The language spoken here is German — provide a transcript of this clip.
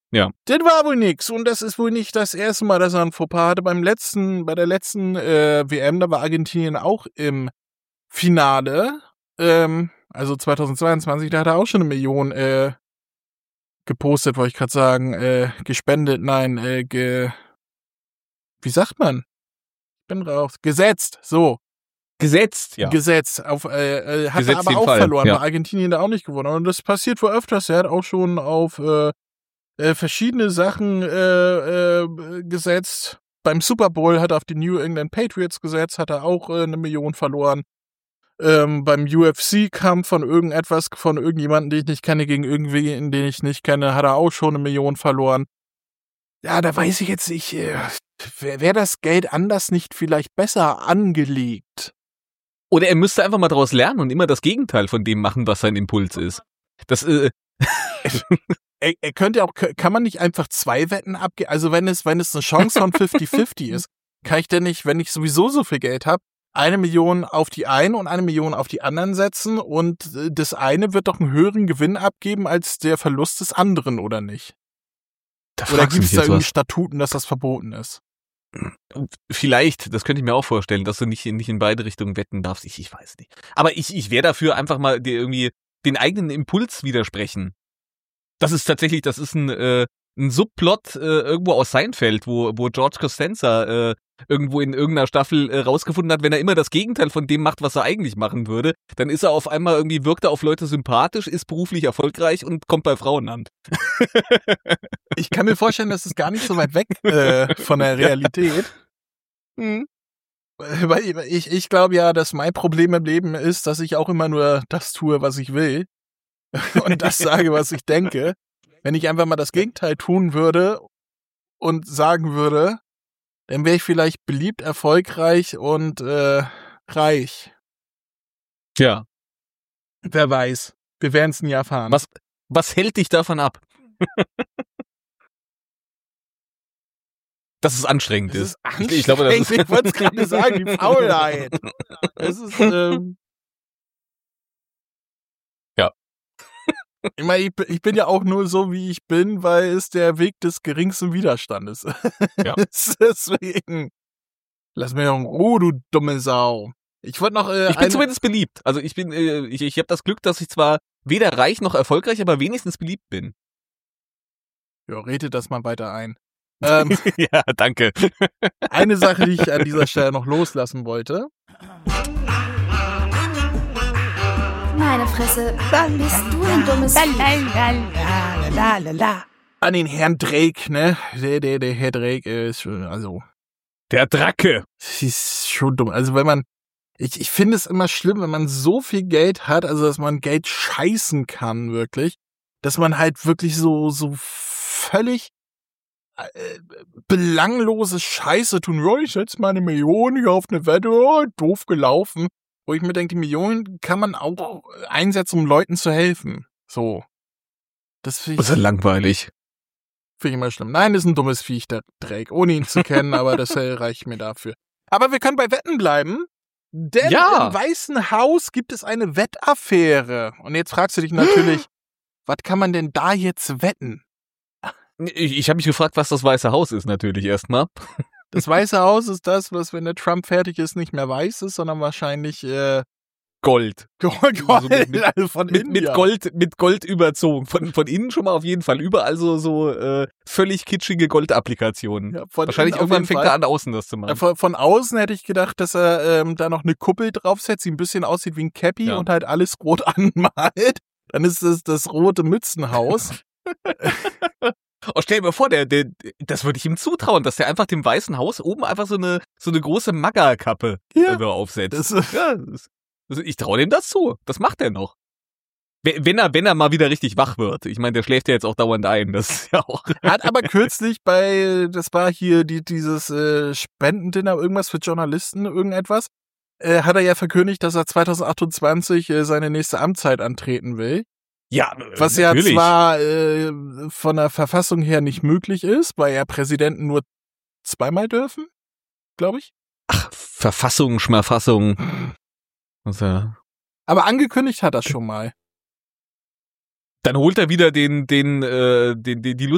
Ja. Das war wohl nix. Und das ist wohl nicht das erste Mal, dass er ein Fauxpas hatte. Bei der letzten WM, da war Argentinien auch im Finale. Also 2022, da hat er auch schon 1 Million gepostet, wollte ich gerade sagen. Gespendet, nein, wie sagt man? Ich bin raus. Gesetzt, so. Gesetzt, ja. Gesetzt. Hat Gesetzt er aber den auch Fall, verloren, ja. weil Argentinien da auch nicht gewonnen hat. Und das passiert wohl öfters. Er hat auch schon auf verschiedene Sachen gesetzt. Beim Super Bowl hat er auf die New England Patriots gesetzt, hat er auch 1 Million verloren. Beim UFC-Kampf von irgendjemandem, den ich nicht kenne, gegen irgendwen, den ich nicht kenne, hat er auch schon 1 Million verloren. Ja, da weiß ich jetzt nicht, wäre das Geld anders nicht vielleicht besser angelegt? Oder er müsste einfach mal daraus lernen und immer das Gegenteil von dem machen, was sein Impuls ist. Das Er könnte auch, kann man nicht einfach 2 Wetten abgeben? Also wenn es eine Chance von 50-50 ist, kann ich denn nicht, wenn ich sowieso so viel Geld habe, 1 Million auf die einen und 1 Million auf die anderen setzen und das eine wird doch einen höheren Gewinn abgeben als der Verlust des anderen, oder nicht? Oder gibt es da irgendwie Statuten, dass das verboten ist? Vielleicht, das könnte ich mir auch vorstellen, dass du nicht in beide Richtungen wetten darfst. Ich weiß nicht. Aber ich wäre dafür, einfach mal dir irgendwie den eigenen Impuls widersprechen. Das ist ein Subplot irgendwo aus Seinfeld, wo George Costanza irgendwo in irgendeiner Staffel rausgefunden hat, wenn er immer das Gegenteil von dem macht, was er eigentlich machen würde, dann ist er auf einmal irgendwie, wirkt er auf Leute sympathisch, ist beruflich erfolgreich und kommt bei Frauen an. Ich kann mir vorstellen, das ist gar nicht so weit weg von der Realität. Hm. Weil ich glaube ja, dass mein Problem im Leben ist, dass ich auch immer nur das tue, was ich will und das sage, was ich denke. Wenn ich einfach mal das Gegenteil tun würde und sagen würde, dann wäre ich vielleicht beliebt, erfolgreich und reich. Ja. Wer weiß. Wir werden es nie erfahren. Was hält dich davon ab? Dass es anstrengend ist. Ich glaube, das ist. Ich wollte es gerade sagen, die Faulheit. Das ist. Ja. Ich meine, ich bin ja auch nur so, wie ich bin, weil es der Weg des geringsten Widerstandes ist. Ja. Deswegen. Lass mich doch in Ruhe, du dumme Sau. Ich wollte noch. Ich bin zumindest beliebt. Also ich habe das Glück, dass ich zwar weder reich noch erfolgreich, aber wenigstens beliebt bin. Ja, redet das mal weiter ein. Ja, danke. Eine Sache, die ich an dieser Stelle noch loslassen wollte. Meine Fresse, bist du ein dummes An den Herrn Drake, ne? Der Herr Drake ist schon, also. Der Dracke. Ist schon dumm. Also wenn man, ich finde es immer schlimm, wenn man so viel Geld hat, also dass man Geld scheißen kann, wirklich. Dass man halt wirklich so völlig belanglose Scheiße tun. Ja, ich setze mal 1 Million hier auf eine Wette, oh, doof gelaufen. Wo ich mir denke, die Millionen kann man auch einsetzen, um Leuten zu helfen. So. Das finde ich. Das ist langweilig. Finde ich immer schlimm. Nein, das ist ein dummes Viech, der Drake, ohne ihn zu kennen, aber das reicht mir dafür. Aber wir können bei Wetten bleiben, denn im Weißen Haus gibt es eine Wettaffäre. Und jetzt fragst du dich natürlich, was kann man denn da jetzt wetten? Ich habe mich gefragt, was das Weiße Haus ist, natürlich erstmal. Das Weiße Haus ist das, was, wenn der Trump fertig ist, nicht mehr weiß ist, sondern wahrscheinlich Gold. Gold, Also also von innen, mit Gold überzogen. Von innen schon mal auf jeden Fall. Überall so völlig kitschige Goldapplikationen. Ja, wahrscheinlich irgendwann fängt er an, außen das zu machen. Von außen hätte ich gedacht, dass er da noch eine Kuppel draufsetzt, die ein bisschen aussieht wie ein Cappy und halt alles rot anmalt. Dann ist es das rote Mützenhaus. Oh, stell dir mal vor, das würde ich ihm zutrauen, dass der einfach dem Weißen Haus oben einfach so eine große Magga-Kappe aufsetzt. Ich traue dem das zu. Das macht er noch. Wenn er mal wieder richtig wach wird. Ich meine, der schläft ja jetzt auch dauernd ein. Das ist ja auch. Hat aber kürzlich das war hier dieses Spendendinner, irgendwas für Journalisten, irgendetwas, hat er ja verkündigt, dass er 2028 seine nächste Amtszeit antreten will. Ja, was natürlich. Ja zwar von der Verfassung her nicht möglich ist, weil ja Präsidenten nur 2-mal dürfen, glaube ich. Ach, Verfassung, Schmerfassung. Aber angekündigt hat er schon mal. Dann holt er wieder die